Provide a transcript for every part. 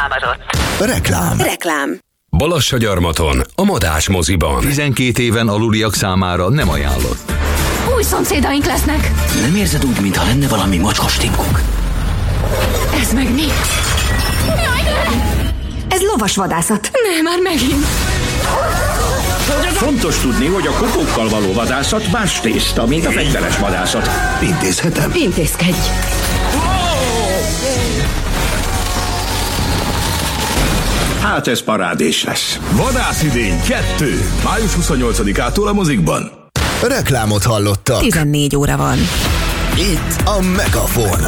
alkalmazott. Reklám. Balassagyarmaton, a Madás moziban. 12 éven aluliak számára nem ajánlott. Új szomszédaink lesznek. Nem érzed úgy, mintha lenne valami mocskos titkuk? Ez meg mi? Ez lovasvadászat. Ne, már megint. Fontos tudni, hogy a kokókkal való vadászat más tészta, mint a fegyveres vadászat. Intézhetem? Intézkedj. Hát ez parádés lesz. Vadászidény 2. Május 28-ától a mozikban. Reklámot hallottak. 14 óra van. Itt a Megafon.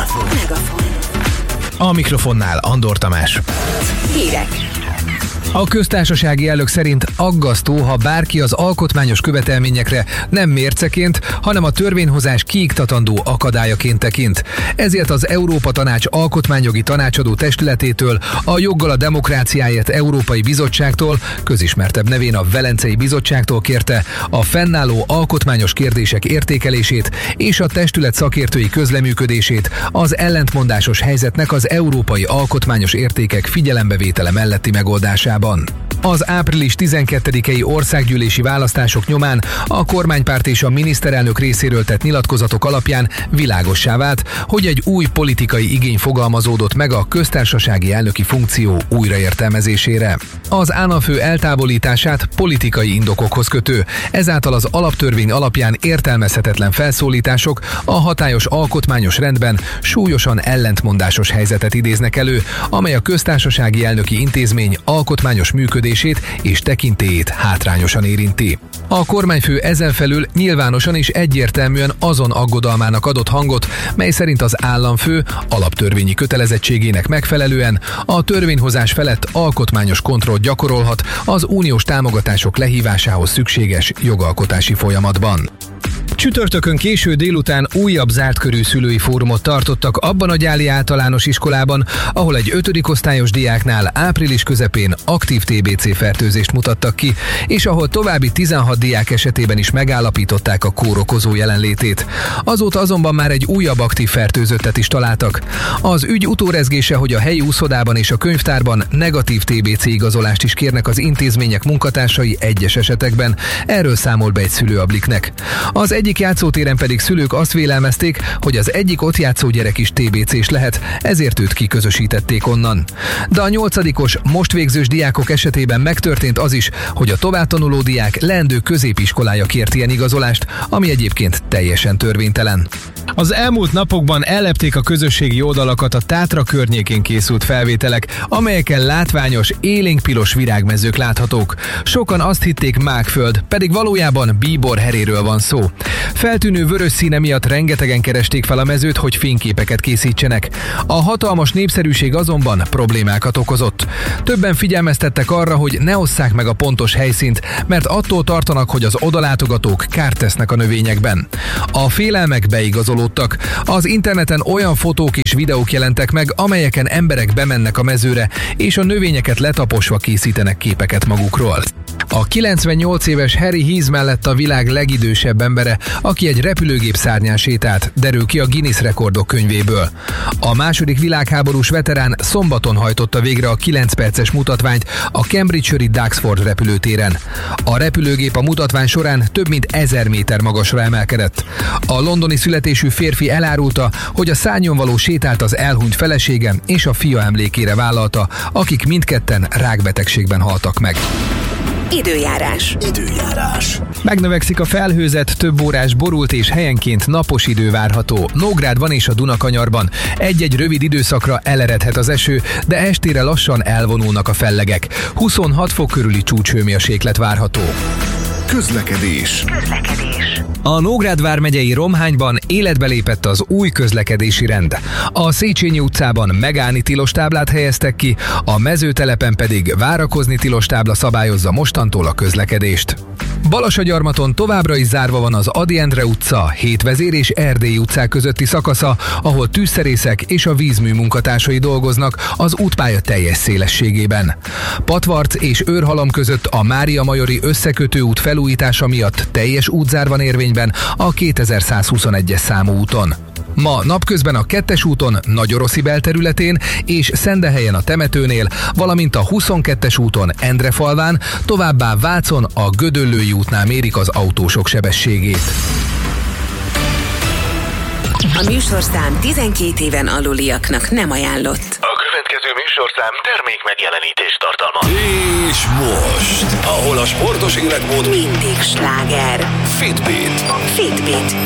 A mikrofonnál Andor Tamás. Hírek. A köztársasági elnök szerint aggasztó, ha bárki az alkotmányos követelményekre nem mérceként, hanem a törvényhozás kiiktatandó akadályaként tekint. Ezért az Európa Tanács alkotmányjogi tanácsadó testületétől, a Joggal a Demokráciáért Európai Bizottságtól, közismertebb nevén a Velencei Bizottságtól kérte a fennálló alkotmányos kérdések értékelését és a testület szakértői közleműködését az ellentmondásos helyzetnek az európai alkotmányos értékek figyelembevétele melletti megoldásában. Az április 12-i országgyűlési választások nyomán a kormánypárt és a miniszterelnök részéről tett nyilatkozatok alapján világossá vált, hogy egy új politikai igény fogalmazódott meg a köztársasági elnöki funkció újraértelmezésére. Az államfő eltávolítását politikai indokokhoz kötő, ezáltal az alaptörvény alapján értelmezhetetlen felszólítások a hatályos alkotmányos rendben súlyosan ellentmondásos helyzetet idéznek elő, amely a köztársasági elnöki intézmény alkotmányos működését és tekintélyét hátrányosan érinti. A kormányfő ezen felül nyilvánosan és egyértelműen azon aggodalmának adott hangot, mely szerint az államfő alaptörvényi kötelezettségének megfelelően a törvényhozás felett alkotmányos kontrollt gyakorolhat az uniós támogatások lehívásához szükséges jogalkotási folyamatban. Csütörtökön késő délután újabb zártkörű szülői fórumot tartottak abban a gyáli általános iskolában, ahol egy 5. osztályos diáknál április közepén aktív TBC fertőzést mutattak ki, és ahol további 16 diák esetében is megállapították a kórokozó jelenlétét. Azóta azonban már egy újabb aktív fertőzöttet is találtak. Az ügy utórezgése, hogy a helyi úszodában és a könyvtárban negatív TBC igazolást is kérnek az intézmények munkatársai egyes esetekben. Erről számol be egy szülő a Blicknek. Az egyik játszótéren pedig szülők azt vélelmezték, hogy az egyik ott játszó gyerek is TBC-s lehet, ezért őt kiközösítették onnan. De a 8-os, most végzős diákok esetében megtörtént az is, hogy a továbbtanuló diák leendő középiskolája kért ilyen igazolást, ami egyébként teljesen törvénytelen. Az elmúlt napokban ellepték a közösségi oldalakat a Tátra környékén készült felvételek, amelyeken látványos, élénkpiros virágmezők láthatók. Sokan azt hitték Mákföld, pedig valójában bíborheréről van szó. Feltűnő vörös színe miatt rengetegen keresték fel a mezőt, hogy fényképeket készítsenek. A hatalmas népszerűség azonban problémákat okozott. Többen figyelmeztettek arra, hogy ne osszák meg a pontos helyszínt, mert attól tartanak, hogy az odalátogatók kárt tesznek a növényekben. A félelmek beigazolódtak. Az interneten olyan fotók és videók jelentek meg, amelyeken emberek bemennek a mezőre, és a növényeket letaposva készítenek képeket magukról. A 98 éves Harry Hees mellett a világ legidősebb embere, aki egy repülőgép szárnyán sétált, derül ki a Guinness rekordok könyvéből. A II. Világháborús veterán szombaton hajtotta végre a 9 perces mutatványt a Cambridgeshire Duxford repülőtéren. A repülőgép a mutatvány során több mint 1000 méter magasra emelkedett. A londoni születésű férfi elárulta, hogy a szárnyon való sétált az elhunyt felesége és a fia emlékére vállalta, akik mindketten rákbetegségben haltak meg. Időjárás. Megnövekszik a felhőzet, több órás borult és helyenként napos idő várható. Nógrádban és a Dunakanyarban egy-egy rövid időszakra eleredhet az eső, de estére lassan elvonulnak a fellegek. 26 fok körüli csúcshőmérséklet várható. Közlekedés. A Nógrád vármegyei Romhányban életbe lépett az új közlekedési rend. A Széchenyi utcában megállni tilos táblát helyeztek ki, a Mezőtelepen pedig várakozni tilos tábla szabályozza mostantól a közlekedést. Balassagyarmaton továbbra is zárva van az Ady Endre utca, Hétvezér és Erdélyi utcák közötti szakasza, ahol tűzszerészek és a vízmű munkatársai dolgoznak az útpálya teljes szélességében. Patvarc és Őrhalom között a Mária-Majori összekötő út felújítása miatt teljes útzár van érvényben a 2121-es számú úton. Ma napközben a 2-es úton Nagyoroszi belterületén és Szendehelyen a temetőnél, valamint a 22-es úton Endrefalván, továbbá Vácon a Gödöllői útnál mérik az autósok sebességét. A műsorszám 12 éven aluliaknak nem ajánlott. A következő műsorszám termék megjelenítést tartalmaz. És most, ahol a sportos életmód Mindig sláger. Fitbit. Fitbit.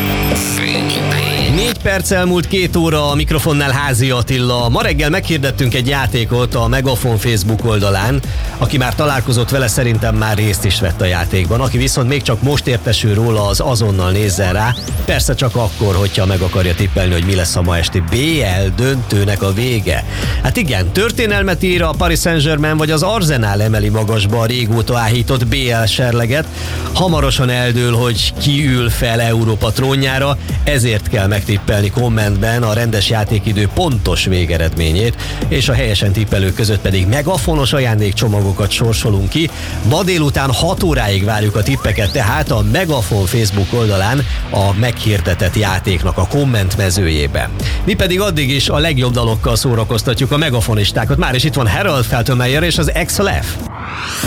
4 perc elmúlt 2 óra, a mikrofonnál Házi Attila. Ma reggel meghirdettünk egy játékot a Megafon Facebook oldalán. Aki már találkozott vele, szerintem már részt is vett a játékban. Aki viszont még csak most értesül róla, az azonnal nézzen rá. Persze csak akkor, hogyha meg akarja tippelni, hogy mi lesz a ma esti BL döntőnek a vége. Hát igen, történelmet ír a Paris Saint-Germain vagy az Arsenal emeli magasba a régóta áhított BL serleget. Hamarosan eldől, hogy ki ül fel Európa trónjára, ezért kell megtippelni kommentben a rendes játékidő pontos végeredményét, és a helyesen tippelők között pedig megafonos ajándékcsomagokat sorsolunk ki. Ma délután 6 óráig várjuk a tippeket, tehát a Megafon Facebook oldalán a meghirdetett játéknak a komment mezőjébe. Mi pedig addig is a legjobb dalokkal szórakoztatjuk a megafonistákat. Már is itt van Harold Faltermeyer és az XLF.